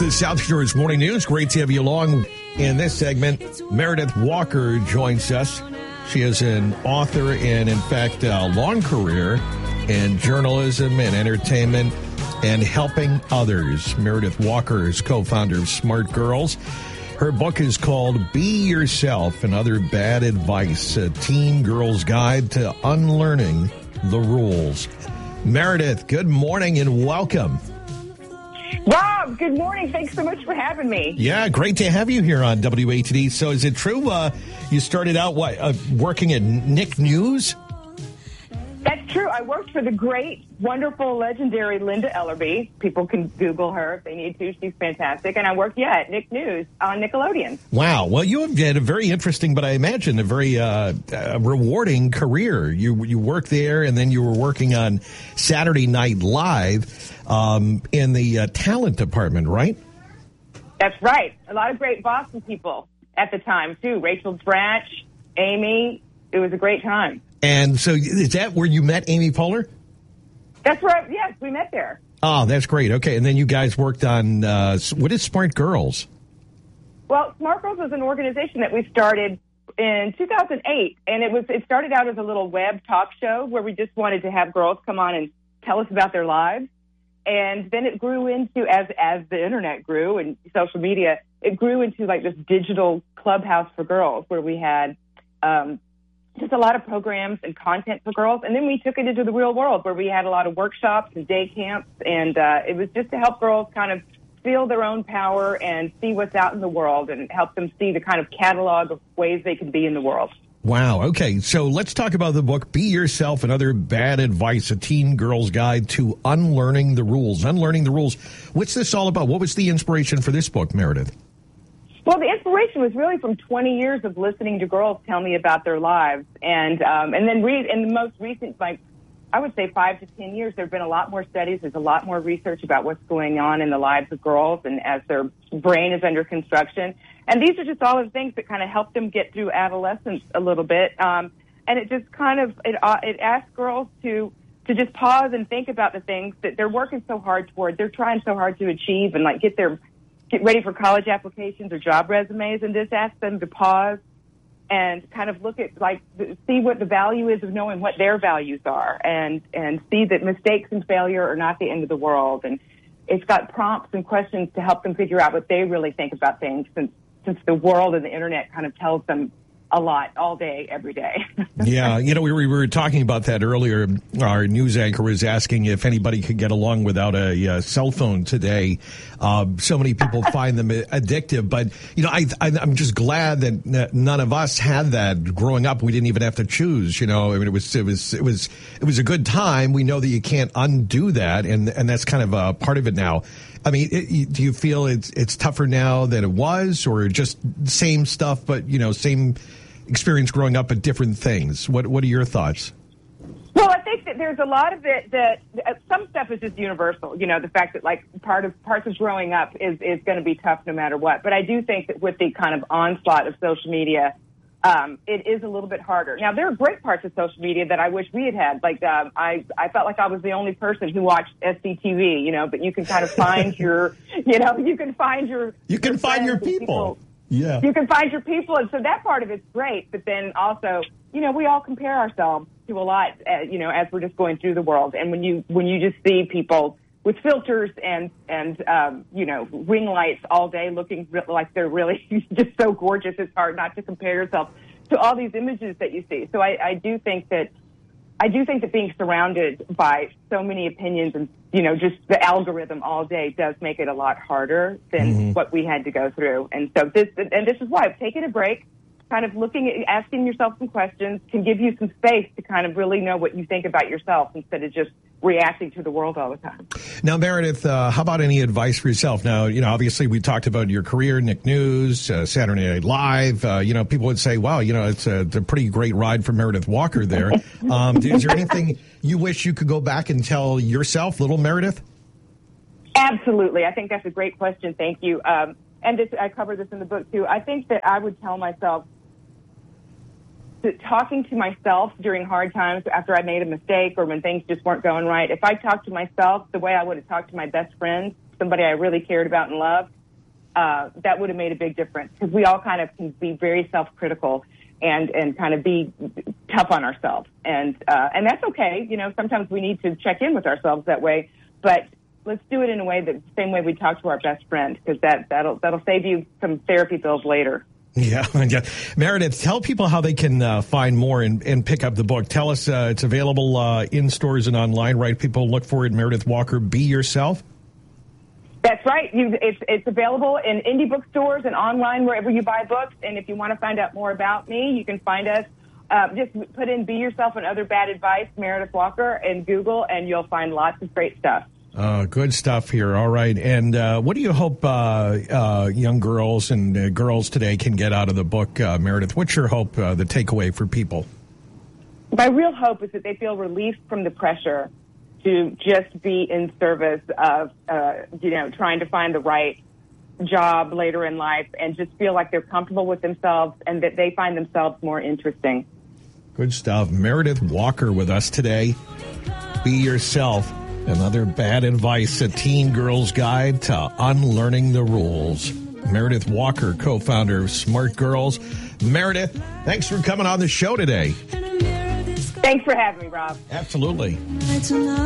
the South Shores Morning News. Great to have you along in this segment. Meredith Walker joins us. She is an author and, in fact, a long career in journalism and entertainment and helping others. Meredith Walker is co-founder of Smart Girls. Her book is called Be Yourself and Other Bad Advice, a teen girl's guide to unlearning the rules. Meredith, good morning and welcome. Rob, good morning. Thanks so much for having me. Yeah, great to have you here on WATD. So is it true you started out working at Nick News? That's true. I worked for the great, wonderful, legendary Linda Ellerbee. People can Google her if they need to. She's fantastic. And I worked, at Nick News on Nickelodeon. Wow. Well, you have had a very interesting, but I imagine a very rewarding career. You worked there, and then you were working on Saturday Night Live in the talent department, right? That's right. A lot of great Boston people at the time, too. Rachel Dratch, Amy. It was a great time. And so is that where you met Amy Poehler? That's right. Yes, we met there. Oh, that's great. Okay. And then you guys worked on, what is Smart Girls? Well, Smart Girls was an organization that we started in 2008. And it started out as a little web talk show where we just wanted to have girls come on and tell us about their lives. And then it grew into, as the internet grew and social media, it grew into like this digital clubhouse for girls where we had, just a lot of programs and content for girls. And then we took it into the real world where we had a lot of workshops and day camps. And it was just to help girls kind of feel their own power and see what's out in the world and help them see the kind of catalog of ways they can be in the world. Wow. Okay. So let's talk about the book, Be Yourself and Other Bad Advice, a teen girl's guide to unlearning the rules. Unlearning the rules. What's this all about? What was the inspiration for this book, Meredith? Well, the inspiration was really from 20 years of listening to girls tell me about their lives. And then in the most recent, I would say 5 to 10 years, there have been a lot more studies. There's a lot more research about what's going on in the lives of girls and as their brain is under construction. And these are just all the things that kind of help them get through adolescence a little bit. And it just kind of, it asks girls to just pause and think about the things that they're working so hard toward. They're trying so hard to achieve and get ready for college applications or job resumes, and just ask them to pause and kind of look at, see what the value is of knowing what their values are and see that mistakes and failure are not the end of the world. And it's got prompts and questions to help them figure out what they really think about things since the world and the internet kind of tells them a lot all day, every day. Yeah, we were talking about that earlier. Our news anchor was asking if anybody could get along without a cell phone today. So many people find them addictive, but I'm just glad that none of us had that growing up. We didn't even have to choose. I mean, it was a good time. We know that you can't undo that, and that's kind of a part of it now. I mean, do you feel it's tougher now than it was, or just same stuff, but same experience growing up, but different things? What are your thoughts? Well, I think that there's a lot of it that some stuff is just universal. The fact that parts of growing up is going to be tough no matter what. But I do think that with the kind of onslaught of social media, it is a little bit harder. Now, there are great parts of social media that I wish we had. I felt like I was the only person who watched SCTV, but you can kind of find your people. Yeah. You can find your people. And so that part of it's great. But then also, we all compare ourselves to a lot, as we're just going through the world. And when you just see people with filters and ring lights all day looking like they're really just so gorgeous, it's hard not to compare yourself to all these images that you see. So I do think that being surrounded by so many opinions and, just the algorithm all day does make it a lot harder than what we had to go through. And so this is why taking a break, kind of asking yourself some questions can give you some space to kind of really know what you think about yourself instead of just reacting to the world all the time. Now, Meredith, how about any advice for yourself? Now, obviously we talked about your career, Nick News, Saturday Night Live. People would say, wow, it's a pretty great ride for Meredith Walker there. Is there anything you wish you could go back and tell yourself, little Meredith? Absolutely. I think that's a great question. Thank you. And I cover this in the book, too. I think that I would tell myself that talking to myself during hard times after I made a mistake or when things just weren't going right, if I talked to myself the way I would have talked to my best friend somebody I really cared about and loved, that would have made a big difference, because we all kind of can be very self-critical and kind of be tough on ourselves. And that's okay. You know, sometimes we need to check in with ourselves that way, but let's do it in a way that the same way we talk to our best friend, because that'll save you some therapy bills later. Yeah. Meredith, tell people how they can find more and pick up the book. Tell us it's available in stores and online, right? People look for it. Meredith Walker, Be Yourself. That's right. It's available in indie bookstores and online wherever you buy books. And if you want to find out more about me, you can find us. Just put in Be Yourself and Other Bad Advice, Meredith Walker, in Google, and you'll find lots of great stuff. Good stuff here. All right. And what do you hope young girls and girls today can get out of the book, Meredith? What's your hope, the takeaway for people? My real hope is that they feel relief from the pressure to just be in service of, trying to find the right job later in life, and just feel like they're comfortable with themselves and that they find themselves more interesting. Good stuff. Meredith Walker with us today. Be Yourself. Another Bad Advice, a teen girl's guide to unlearning the rules. Meredith Walker, co-founder of Smart Girls. Meredith, thanks for coming on the show today. Thanks for having me, Rob. Absolutely.